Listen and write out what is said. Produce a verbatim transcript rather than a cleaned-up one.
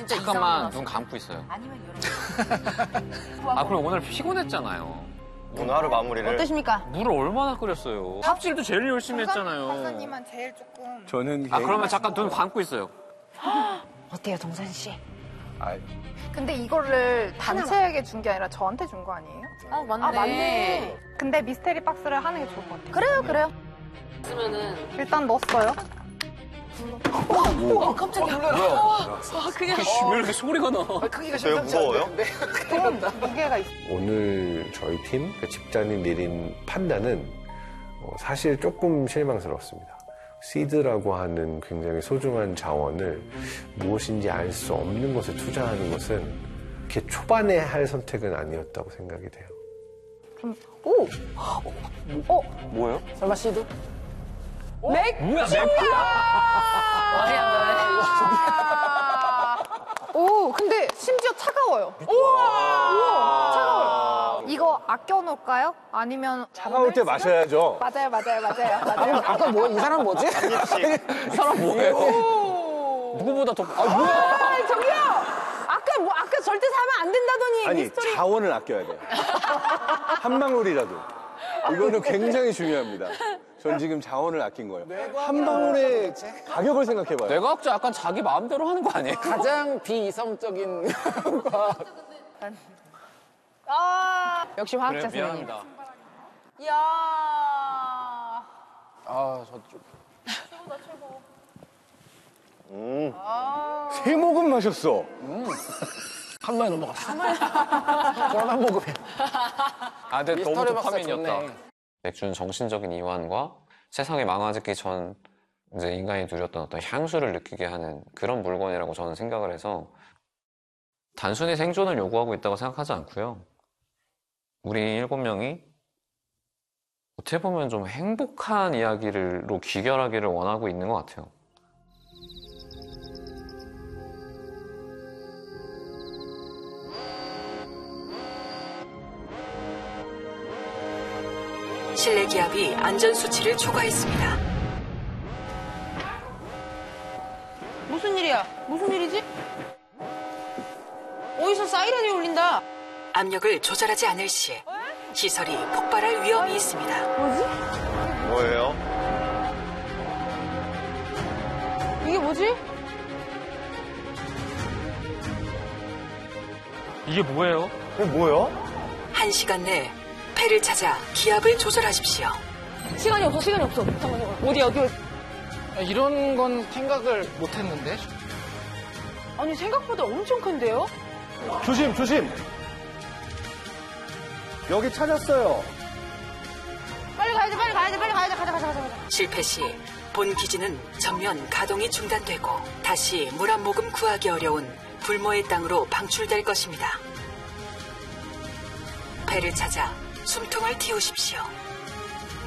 잠깐만 눈 감고 있어요. 아니면 아 그럼 오늘 피곤했잖아요. 오늘 하루 마무리를. 어떠십니까? 물을 얼마나 끓였어요. 삽질도 제일 열심히 했잖아요. 박사님은 제일 조금. 저는 아 그러면 잠깐 눈 감고 있어요. 어때요, 동산 씨? 아, 근데 이거를 단체에게 준 게 아니라 저한테 준 거 아니에요? 아, 맞네. 아, 맞네. 근데 미스테리 박스를 하는 게 좋을 것 같아요. 그래요, 그래요. 일단 넣었어요. 어, 깜짝이야. 아, 그냥. 왜 이렇게 소리가 나? 되게 무거워요? 무게가 있어. 오늘 저희 팀, 그 집단이 내린 판단은 어, 사실 조금 실망스러웠습니다. 시드라고 하는 굉장히 소중한 자원을 무엇인지 알 수 없는 것에 투자하는 것은 이렇게 초반에 할 선택은 아니었다고 생각이 돼요. 좀, 오! 어? 뭐예요? 설마 씨도? 맥? 뭐야 맥주? 말이 안 나네. 오, 근데 심지어 차가워요. 우와! 우와! 차가워요. 이거 아껴놓을까요? 아니면. 차가울 때 마셔야죠. 맞아요, 맞아요, 맞아요. 맞아요. 아까 뭐, 이 사람 뭐지? 이 사람 뭐예요? 누구보다 더. 아 뭐야? 아, 저기요! 아까 뭐, 아까 절대 사면 안 된다더니. 아니, 미스터리. 자원을 아껴야 돼요. 한 방울이라도. 이거는 굉장히 중요합니다. 전 지금 자원을 아낀 거예요. 한 방울의 가격을 생각해봐요. 뇌과학자 약간 자기 마음대로 하는 거 아니에요? 가장 비이성적인 과학. 아, 역시 그래 화학자 선생님. 미안합니다. 이야. 아 저쪽. 음. 세 모금 마셨어. 한 번에 넘어갔어. 그럼 한 모금에. 아 근데 너무 미스터리 박사 도파민이었다. 좋네. 맥주는 정신적인 이완과 세상이 망가지기 전 이제 인간이 누렸던 어떤 향수를 느끼게 하는 그런 물건이라고 저는 생각을 해서 단순히 생존을 요구하고 있다고 생각하지 않고요. 우리 일곱 명이 어떻게 보면 좀 행복한 이야기로 귀결하기를 원하고 있는 것 같아요. 실내 기압이 안전 수치를 초과했습니다. 무슨 일이야? 무슨 일이지? 어디서 사이렌이 울린다. 압력을 조절하지 않을 시 시설이 폭발할 위험이 있습니다. 뭐예요? 이게 뭐지? 이게 뭐예요? 이게 뭐예요? 한 시간 내 배를 찾아 기압을 조절하십시오. 시간이 없어, 시간이 없어. 잠깐만요. 어디야, 어디? 이런 건 생각을 못 했는데. 아니, 생각보다 엄청 큰데요? 조심, 조심. 여기 찾았어요. 빨리 가야 돼, 빨리 가야 돼, 빨리 가야 돼. 가자, 가자, 가자. 가자. 실패 시 본 기지는 전면 가동이 중단되고 다시 물 한 모금 구하기 어려운 불모의 땅으로 방출될 것입니다. 배를 찾아 숨통을 틔우십시오.